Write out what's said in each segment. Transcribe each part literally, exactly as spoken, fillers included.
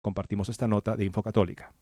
Compartimos esta nota de Infocatólica.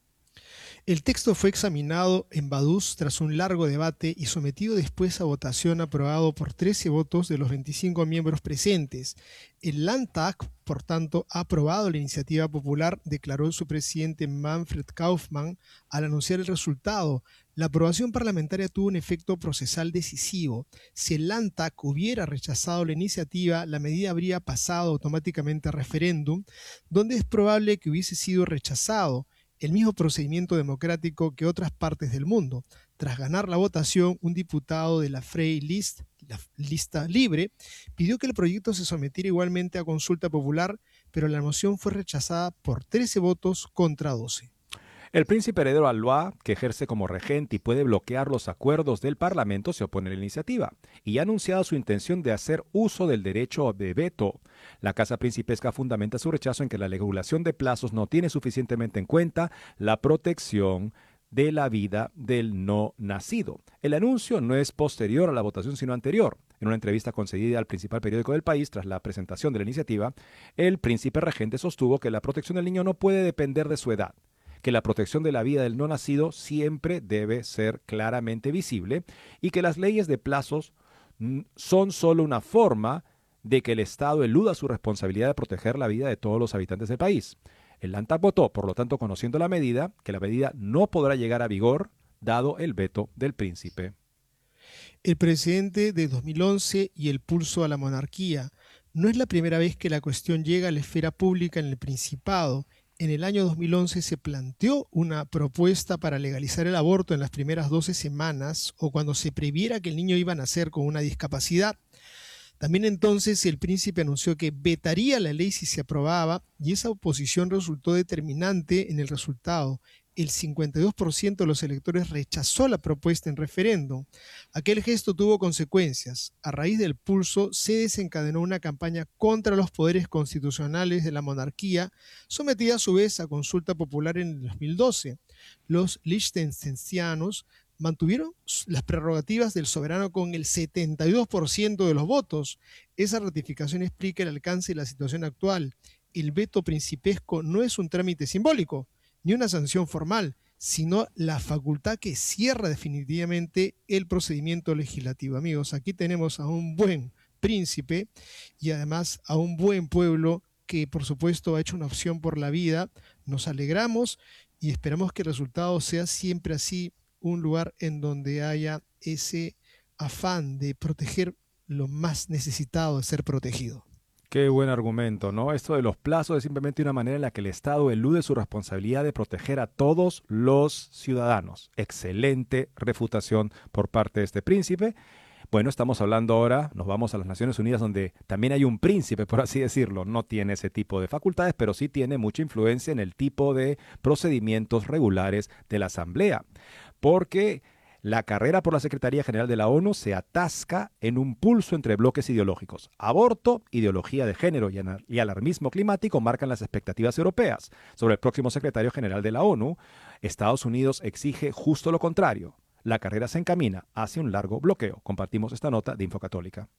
El texto fue examinado en Vaduz tras un largo debate y sometido después a votación, aprobado por trece votos de los veinticinco miembros presentes. El Landtag, por tanto, ha aprobado la iniciativa popular, declaró su presidente Manfred Kaufmann al anunciar el resultado. La aprobación parlamentaria tuvo un efecto procesal decisivo. Si el Landtag hubiera rechazado la iniciativa, la medida habría pasado automáticamente a referéndum, donde es probable que hubiese sido rechazado. El mismo procedimiento democrático que otras partes del mundo. Tras ganar la votación, un diputado de la Freie List, la lista libre, pidió que el proyecto se sometiera igualmente a consulta popular, pero la moción fue rechazada por trece votos contra doce. El príncipe heredero Valois, que ejerce como regente y puede bloquear los acuerdos del Parlamento, se opone a la iniciativa y ha anunciado su intención de hacer uso del derecho de veto. La Casa Principesca fundamenta su rechazo en que la regulación de plazos no tiene suficientemente en cuenta la protección de la vida del no nacido. El anuncio no es posterior a la votación, sino anterior. En una entrevista concedida al principal periódico del país tras la presentación de la iniciativa, el príncipe regente sostuvo que la protección del niño no puede depender de su edad, que la protección de la vida del no nacido siempre debe ser claramente visible y que las leyes de plazos son solo una forma de que el Estado eluda su responsabilidad de proteger la vida de todos los habitantes del país. El Landtag votó, por lo tanto, conociendo la medida, que la medida no podrá llegar a vigor dado el veto del príncipe. El precedente de dos mil once y el pulso a la monarquía. No es la primera vez que la cuestión llega a la esfera pública en el Principado. En el año dos mil once se planteó una propuesta para legalizar el aborto en las primeras doce semanas o cuando se previera que el niño iba a nacer con una discapacidad. También entonces el príncipe anunció que vetaría la ley si se aprobaba y esa oposición resultó determinante en el resultado. El cincuenta y dos por ciento de los electores rechazó la propuesta en referéndum. Aquel gesto tuvo consecuencias. A raíz del pulso se desencadenó una campaña contra los poderes constitucionales de la monarquía, sometida a su vez a consulta popular en el dos mil doce. Los liechtensteinianos mantuvieron las prerrogativas del soberano con el setenta y dos por ciento de los votos. Esa ratificación explica el alcance de la situación actual. El veto principesco no es un trámite simbólico, ni una sanción formal, sino la facultad que cierra definitivamente el procedimiento legislativo. Amigos, aquí tenemos a un buen príncipe y además a un buen pueblo que por supuesto ha hecho una opción por la vida. Nos alegramos y esperamos que el resultado sea siempre así, un lugar en donde haya ese afán de proteger lo más necesitado de ser protegido. Qué buen argumento, ¿no? Esto de los plazos es simplemente una manera en la que el Estado elude su responsabilidad de proteger a todos los ciudadanos. Excelente refutación por parte de este príncipe. Bueno, estamos hablando ahora, nos vamos a las Naciones Unidas, donde también hay un príncipe, por así decirlo. No tiene ese tipo de facultades, pero sí tiene mucha influencia en el tipo de procedimientos regulares de la Asamblea. Porque la carrera por la Secretaría General de la ONU se atasca en un pulso entre bloques ideológicos. Aborto, ideología de género y alarmismo climático marcan las expectativas europeas. Sobre el próximo secretario general de la ONU, Estados Unidos exige justo lo contrario. La carrera se encamina hacia un largo bloqueo. Compartimos esta nota de Infocatólica.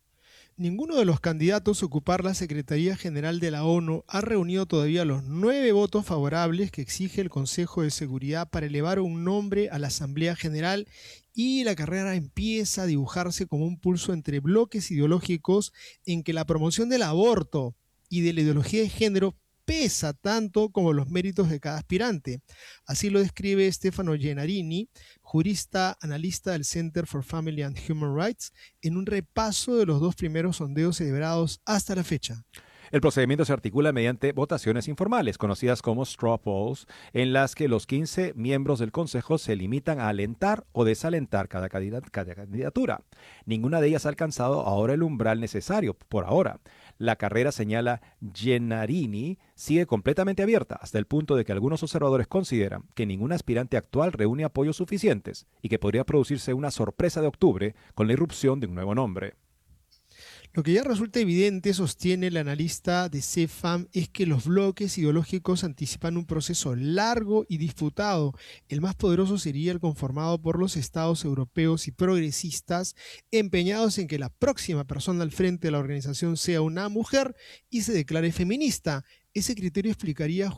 Ninguno de los candidatos a ocupar la Secretaría General de la ONU ha reunido todavía los nueve votos favorables que exige el Consejo de Seguridad para elevar un nombre a la Asamblea General, y la carrera empieza a dibujarse como un pulso entre bloques ideológicos en que la promoción del aborto y de la ideología de género pesa tanto como los méritos de cada aspirante. Así lo describe Stefano Gennarini, jurista analista del Center for Family and Human Rights, en un repaso de los dos primeros sondeos celebrados hasta la fecha. El procedimiento se articula mediante votaciones informales, conocidas como straw polls, en las que los quince miembros del Consejo se limitan a alentar o desalentar cada candidatura. Ninguna de ellas ha alcanzado ahora el umbral necesario, por ahora. La carrera, señala Gennarini, sigue completamente abierta, hasta el punto de que algunos observadores consideran que ningún aspirante actual reúne apoyos suficientes y que podría producirse una sorpresa de octubre con la irrupción de un nuevo nombre. Lo que ya resulta evidente, sostiene el analista de CEFAM, es que los bloques ideológicos anticipan un proceso largo y disputado. El más poderoso sería el conformado por los estados europeos y progresistas, empeñados en que la próxima persona al frente de la organización sea una mujer y se declare feminista. Ese criterio explicaría